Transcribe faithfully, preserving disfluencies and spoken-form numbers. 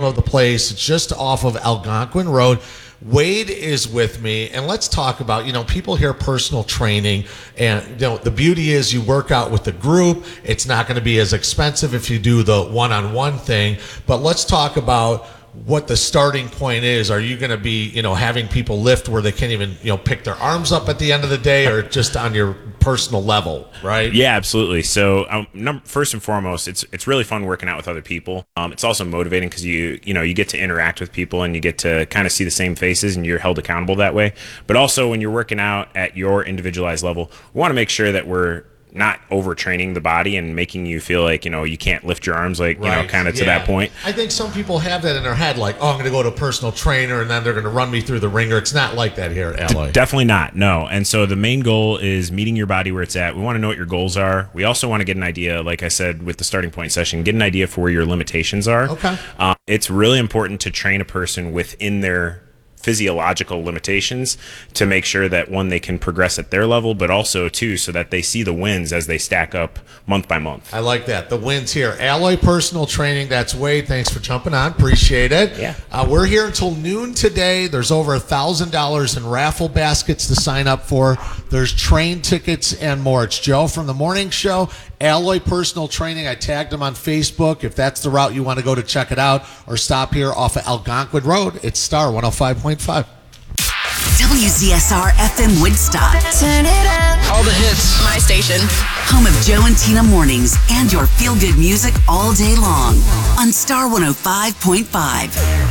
of the place. It's just off of Algonquin Road. Wade is with me, and let's talk about, you know, people hear personal training, and, you know, the beauty is you work out with the group. It's not going to be as expensive if you do the one-on-one thing, but let's talk about what the starting point is. Are you going to be, you know, having people lift where they can't even, you know, pick their arms up at the end of the day, or just on your personal level, right? Yeah, absolutely. So um, number, first and foremost, it's it's really fun working out with other people. Um, it's also motivating because you you know you get to interact with people and you get to kind of see the same faces and you're held accountable that way. But also when you're working out at your individualized level, we want to make sure that we're not overtraining the body and making you feel like, you know, you can't lift your arms, like, right. you know, kind of yeah. to that point. I think some people have that in their head, like, oh, I'm going to go to a personal trainer and then they're going to run me through the ringer. It's not like that here at Alloy. D- definitely not, no. And so the main goal is meeting your body where it's at. We want to know what your goals are. We also want to get an idea, like I said, with the starting point session, get an idea for where your limitations are. Okay. Um, it's really important to train a person within their physiological limitations to make sure that, one, they can progress at their level, but also, two, so that they see the wins as they stack up month by month. I like that. The wins here. Alloy Personal Training. That's Wade. Thanks for jumping on. Appreciate it. Yeah. Uh, we're here until noon today. There's over a thousand dollars in raffle baskets to sign up for. There's train tickets and more. It's Joe from the morning show. Alloy Personal Training. I tagged him on Facebook. If that's the route you want to go to check it out, or stop here off of Algonquin Road, it's Star one oh five point five. W Z S R F M Woodstock. Turn it on. All the hits. My station. Home of Joe and Tina mornings and your feel-good music all day long on Star one oh five point five.